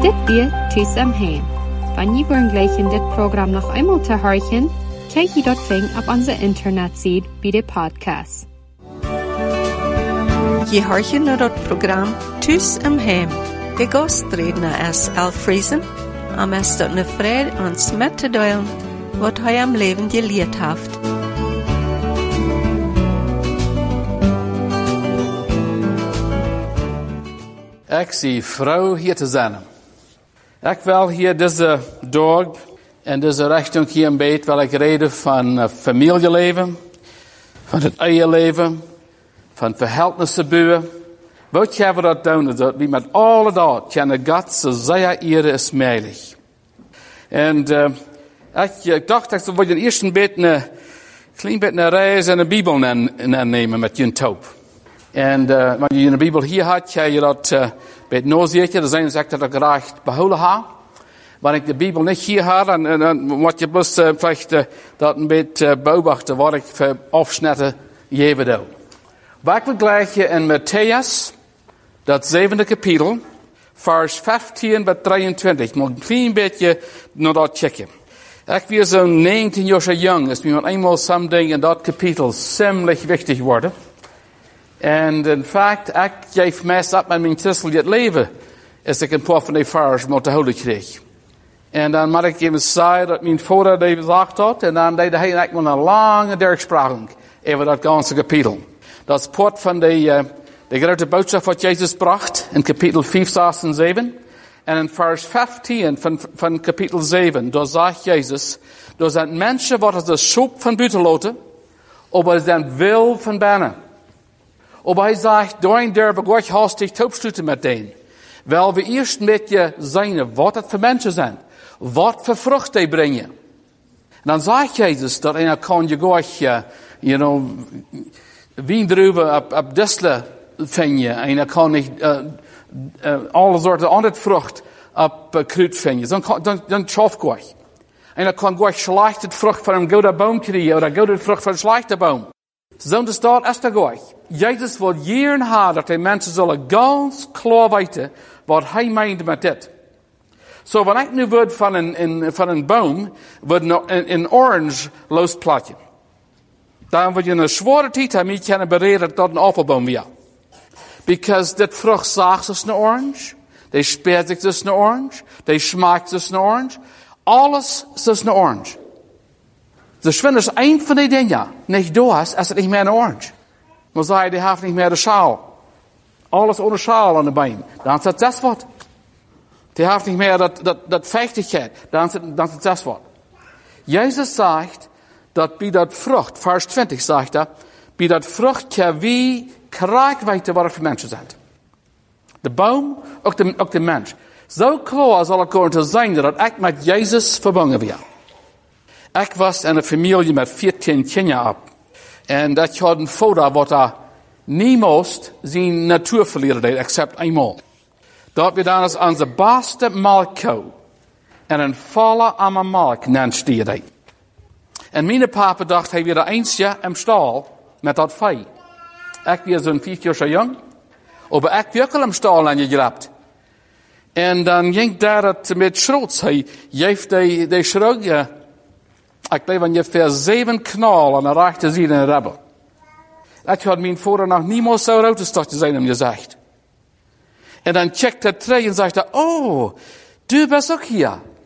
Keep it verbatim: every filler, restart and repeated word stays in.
Dit weer Thuis am Heim. Wenn je wollen gleich in dit Programm noch einmal zu horchen, kijk je dort ving op onze internetseite bij de podcast. Je horchen naar dat programma Thuis am Heim. De gastredner is Al Friesen, en is dat een vrede ons met te delen wat hij am leven geleerd heeft. Ik zie vrouw hier te zijn. Ik wil hier deze dag en deze richting hier een beetje wil ik reden van uh, familieleven, van het eierleven, van verhältnissen bouwen. Wat gaan we dat doen? Dat we met alle dat kunnen God zo zeer ere is meilig. En uh, ik, ik dacht dat we een eerst een beetje een klein beetje een reis en een Bijbel nemen met je top. En uh, wanneer je een Bijbel hier had, ga je dat uh, bij het nozeertje. Er zijn ze dat ik graag behouden heb. Wanneer ik de Bijbel niet hier had, dan, dan moet je bloos uh, vielleicht uh, dat een beetje uh, beobachten wat ik voor afsnitten geven doe. Waar ik wil gelijk in Matthäus, dat zevende kapitel, vers vijftien tot drieëntwintig. Ik moet een klein beetje naar dat checken. Ik was zo'n negentien jaar jong, dus we moeten eenmaal some dingen in dat kapitel ziemlich wichtig worden. En in fact, ik geef meestal op met mijn christelijk het leven, als ik een paar van die vers moet houden kreeg. En dan moet ik even zeggen dat mijn vader dat gezegd had, en dan deed hij eigenlijk een lange durchspraking over dat ganze kapitel. Dat is part van de, uh, de grote boodschap wat Jezus bracht, in kapitel vijf, zes en zeven. En in vers vijftien van, van kapitel zeven, daar zegt Jezus, er zijn mensen wat de schop van buiten laten, aber es zijn wil van binnen. Aber hij zegt, daarin durven we gleich hastig opsluiten met deen. Wel we eerst met je zijn wat het voor mensen zijn. Wat voor vrucht die brengen. En dan zegt Jezus, dat en kan je gleich, uh, you know, wiendruiven op, op disle vinden. En dan kan ik uh, uh, alle soorten andere vrucht op uh, kruid vinden. Dan, dan, dan schaf gleich. En dan kan gleich slechte vrucht van een goede boom krijgen, of een goede vrucht van een slechte boom. Zo de staat is dat gleich. Jezus wil jaren hebben dat die mensen zullen ganz klaar weten wat hij meent met dit. Zo, so, wanneer ik nu word van een, een, van een boom, wordt een, een orange losplatje. Dan word je een zware tijd hebben, je kunnen bereden dat een appelboom weer. Because dit vrucht zaagt is een orange, die speert zich is een orange, die smaakt is een orange, alles is een orange. Dus wenn es een van die dingen niet door is, is het niet meer een orange. Maar zei, die heeft niet meer de schaal. Alles ohne schaal aan de been. Dan is het dat wat. Die heeft niet meer dat, dat, dat vechtigheid. Dan is het, dan is het dat wat. Jezus zegt, dat bij dat vrucht, vers twintig zegt dat, bij dat vrucht kan wie krijg weten wat het voor mensen zijn. De boom, ook de, ook de mens. Zo klaar zal het komen te zijn dat ik met Jezus verbonden werd. Ik was in een familie met veertien kinderen op. En dat had een vader wat er niemals zijn natuur verliezen deed, except eenmaal. Dat we dan als onze beste melkkoe en een volle amme melk nanstierde. En mijn papa dacht, hij weer eentje in stal met dat vee. Ik was zo'n vier jaar jong, maar ik werd im stal aan je gegrapt. En dan ging daar het met schrots. Hij heeft die, die schroot, ja. Ik bleef ongeveer zeven knal aan de rechte zijde in de rebel. Ik had mijn vader nog niemals zo rood te zijn hem gezegd. En dan checkt hij terug en zegt hij, oh, du bent ook hier.